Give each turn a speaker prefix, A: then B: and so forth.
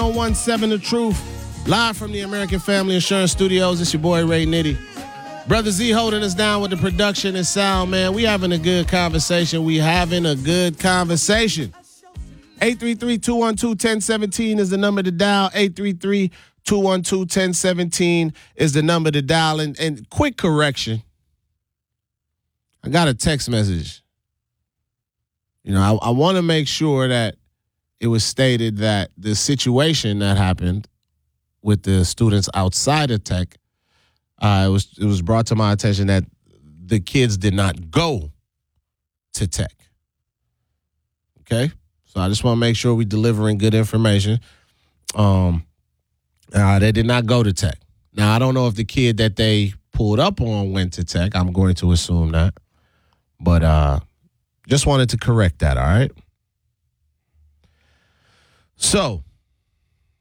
A: 1017 The Truth. Live from the American Family Insurance Studios. It's your boy, Ray Nitty. Brother Z holding us down with the production and sound, man. We having a good conversation. 833-212-1017 is the number to dial. 833-212-1017 is the number to dial. And quick correction. I got a text message. I want to make sure that it was stated that the situation that happened with the students outside of Tech, it was brought to my attention that the kids did not go to Tech. Okay? So I just want to make sure we're delivering good information. They did not go to Tech. Now, I don't know if the kid that they pulled up on went to Tech. I'm going to assume that. But just wanted to correct that, all right? So,